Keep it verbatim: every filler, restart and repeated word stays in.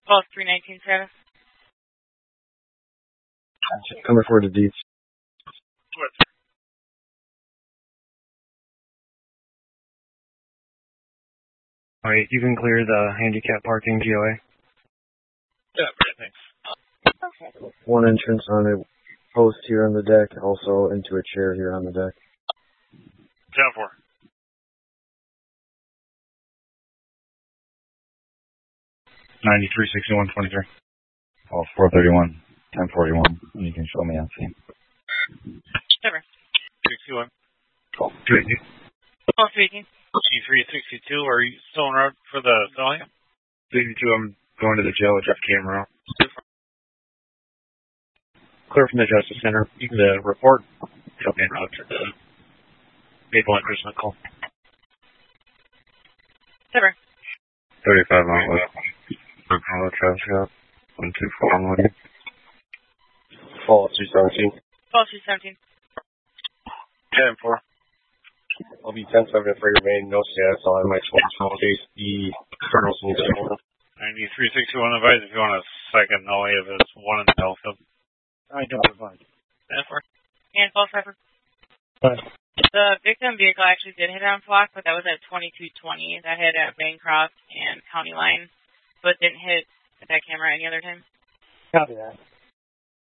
twelve three nineteen status. Coming forward to Deeds. Alright, you can clear the handicap parking G O A. Yeah, great, thanks. Okay. One entrance on a post here on the deck, also into a chair here on the deck. ten four. ninety-three sixty-one twenty-three. Oh, four thirty-one, ten forty-one. You can show me on scene. Never. sixty-one. Oh, two eighty. twelve three eighteen. G three sixty-two, are you still en route for the Dahlia? sixty-two, I'm going to the jail with Jeff Camera. Clear from the Justice Center. You can uh, report. Help me out to the Maple and Christmas call. Never. thirty-five mile west. Hello, Travis Scott. one two four, I'm looking. Fall two seventeen. twelve three seventeen. ten four. I'll be ten seven for your main, no status. I'll have my twelve case the Colonel's in the ninety-three sixty-one advise if you want a second Nolly if it's one in the Delfield. I don't provide. ten four. And twelve five. Bye. The victim vehicle actually did hit on Flock, but that was at twenty-two twenty. That hit at Bancroft and County Line, but didn't hit at that camera any other time. Copy that.